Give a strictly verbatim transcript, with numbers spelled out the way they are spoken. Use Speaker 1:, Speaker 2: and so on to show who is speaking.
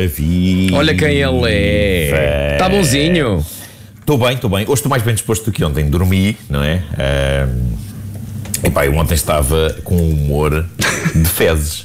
Speaker 1: viva.
Speaker 2: Olha quem ele é. Está bonzinho.
Speaker 1: Estou bem, estou bem. Hoje estou mais bem disposto do que ontem. Dormi, não é? Uh, epá, eu ontem estava com um humor de fezes.